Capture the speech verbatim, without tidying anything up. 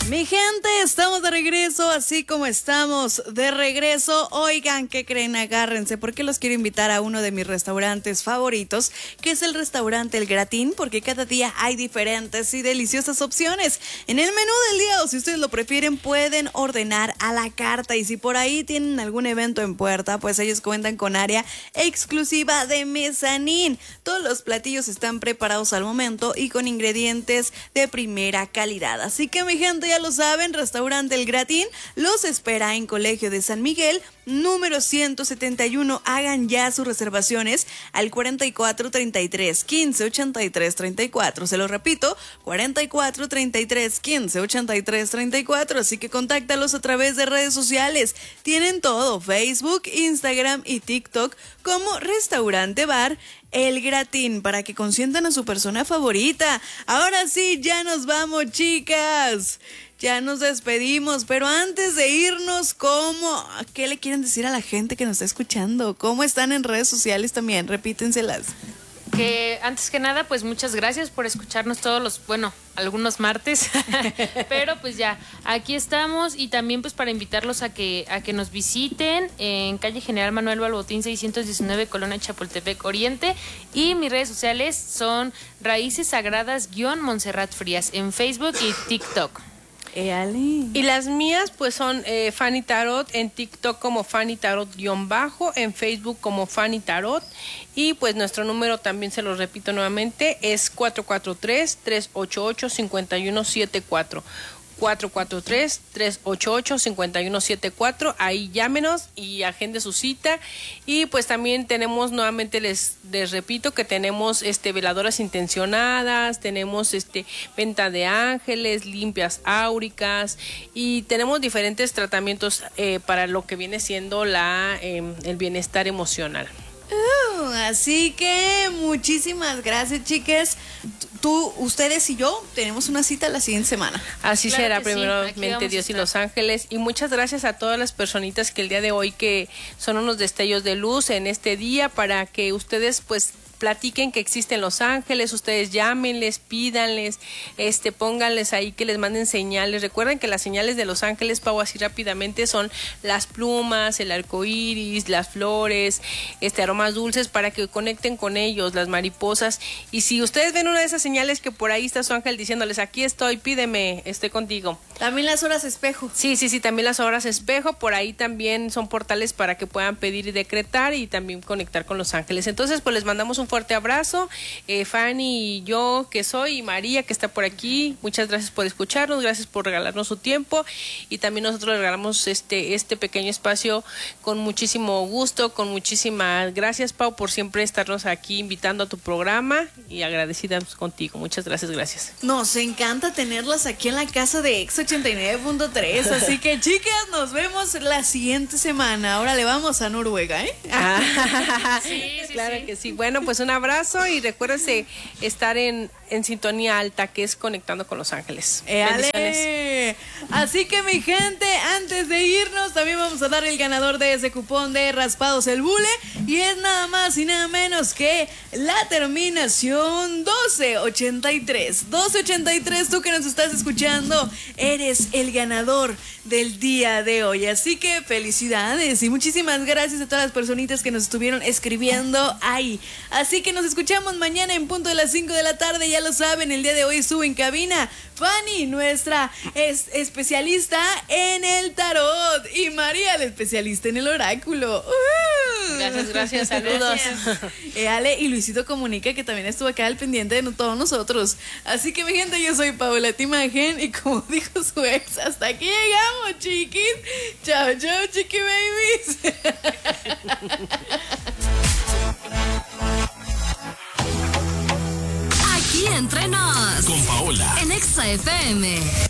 Mi gente, estamos de regreso, así como estamos de regreso. Oigan, ¿qué creen? Agárrense, porque los quiero invitar a uno de mis restaurantes favoritos, que es el restaurante El Gratín, porque cada día hay diferentes y deliciosas opciones. En el menú del día, o si ustedes lo prefieren, pueden ordenar a la carta. Y si por ahí tienen algún evento en puerta, pues ellos cuentan con área exclusiva de mezanín. Todos los platillos están preparados al momento y con ingredientes de primera calidad. Así que, mi gente, ya lo saben, Restaurante El Gratín los espera en Colegio de San Miguel, número ciento setenta y uno. Hagan ya sus reservaciones al cuarenta y cuatro, treinta y tres, quince, ochenta y tres, treinta y cuatro. Se lo repito, cuarenta y cuatro, treinta y tres, quince, ochenta y tres, treinta y cuatro. Así que contáctalos a través de redes sociales. Tienen todo, Facebook, Instagram y TikTok como Restaurante Bar El Gratín, para que consientan a su persona favorita. Ahora sí, ya nos vamos, chicas. Ya nos despedimos, pero antes de irnos, ¿cómo? ¿Qué le quieren decir a la gente que nos está escuchando? ¿Cómo están en redes sociales también? Repítenselas. Que antes que nada, pues muchas gracias por escucharnos todos los, bueno, algunos martes, pero pues ya, aquí estamos, y también pues para invitarlos a que a que nos visiten en calle General Manuel Balbotín seiscientos diecinueve, Colonia Chapultepec Oriente, y mis redes sociales son Raíces Sagradas-Montserrat Frías en Facebook y TikTok. Eale. Y las mías pues son eh, Fanny Tarot, en TikTok como Fanny Tarot-bajo, en Facebook como Fanny Tarot, y pues nuestro número también se lo repito nuevamente, es cuatro cuatro tres, tres ocho ocho, cinco uno siete cuatro. cuatro cuatro tres, tres ocho ocho, cinco uno siete cuatro. Ahí llámenos y agende su cita. Y pues también tenemos, nuevamente les, les repito, que tenemos este veladoras intencionadas, tenemos este venta de ángeles, limpias áuricas, y tenemos diferentes tratamientos eh, para lo que viene siendo la eh, el bienestar emocional. Uh, así que muchísimas gracias, chicas. Tú, ustedes y yo tenemos una cita la siguiente semana. Así Claro será, que sí, primeramente Dios y los ángeles. Y muchas gracias a todas las personitas que el día de hoy, que son unos destellos de luz en este día, para que ustedes pues platiquen que existen los ángeles. Ustedes llámenles, pídanles, este, pónganles ahí que les manden señales. Recuerden que las señales de los ángeles, Pau, así rápidamente, son las plumas, el arco iris, las flores, este, aromas dulces, para que conecten con ellos, las mariposas. Y si ustedes ven una de esas señales, que por ahí está su ángel diciéndoles: aquí estoy, pídeme, estoy contigo. También las horas espejo. Sí, sí, sí, también las horas espejo, por ahí también son portales para que puedan pedir y decretar, y también conectar con los ángeles. Entonces, pues les mandamos un fuerte abrazo, eh, Fanny y yo, que soy, y María, que está por aquí. Muchas gracias por escucharnos, gracias por regalarnos su tiempo, y también nosotros les regalamos este, este pequeño espacio con muchísimo gusto, con muchísimas gracias, Pau, por siempre estarnos aquí invitando a tu programa, y agradecidas contigo. Muchas gracias, gracias. Nos encanta tenerlas aquí en la casa de Ex ochenta y nueve punto tres, así que, chicas, nos vemos la siguiente semana. Ahora le vamos a Noruega, ¿eh? Ah, sí, sí, claro sí. que sí. Bueno, pues un abrazo, y recuérdense estar en, en sintonía alta, que es Conectando con los Ángeles. Bendiciones. Así que, mi gente, antes de irnos, también vamos a dar el ganador de ese cupón de Raspados el Bule, y es nada más y nada menos que la terminación doce ochenta y tres. doce ochenta y tres, tú que nos estás escuchando, eres el ganador del día de hoy. Así que felicidades y muchísimas gracias a todas las personitas que nos estuvieron escribiendo ahí. Así que nos escuchamos mañana en punto de las cinco de la tarde. Ya lo saben, el día de hoy estuvo en cabina Fanny, nuestra es especialista en el tarot, y María, la especialista en el oráculo. Uh. Gracias, gracias, saludos. Eh, Ale y Luisito Comunica, que también estuvo acá al pendiente de todos nosotros. Así que, mi gente, yo soy Paola Timagen, y como dijo su ex, hasta aquí llegamos, chiquis. Chao, chao, chiqui babies. Aquí entre nos, con Paola en Exa F M.